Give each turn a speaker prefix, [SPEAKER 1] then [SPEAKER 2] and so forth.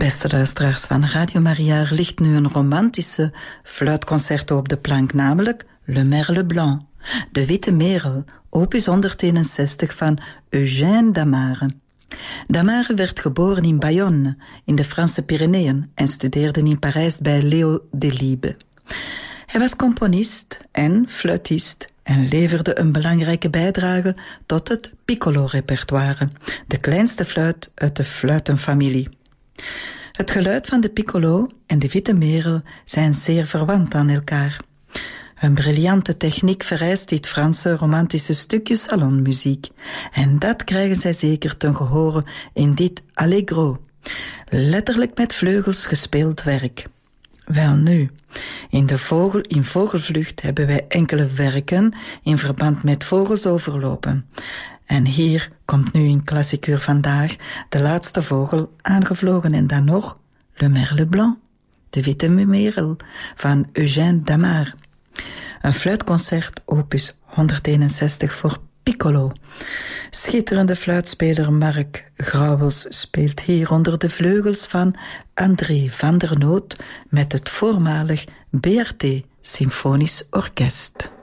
[SPEAKER 1] Beste luisteraars van Radio Maria, er ligt nu een romantische fluitconcerto op de plank, namelijk Le Merle Blanc, de Witte Merel, opus 161 van Eugène Damare. Damare werd geboren in Bayonne, in de Franse Pyreneeën, en studeerde in Parijs bij Léo Delibes. Hij was componist en fluitist en leverde een belangrijke bijdrage tot het piccolo-repertoire, de kleinste fluit uit de fluitenfamilie. Het geluid van de piccolo en de witte merel zijn zeer verwant aan elkaar. Een briljante techniek vereist dit Franse romantische stukje salonmuziek. En dat krijgen zij zeker ten gehore in dit allegro, letterlijk met vleugels gespeeld werk. Welnu, in Vogelvlucht hebben wij enkele werken in verband met vogels overlopen. En hier komt nu in Klassikuur vandaag de laatste vogel aangevlogen en dan nog Le Merle Blanc, de Witte Merel van Eugène Damare. Een fluitconcert opus 161 voor piccolo. Schitterende fluitspeler Mark Grauwels speelt hier onder de vleugels van André van der Noot met het voormalig BRT Symfonisch Orkest.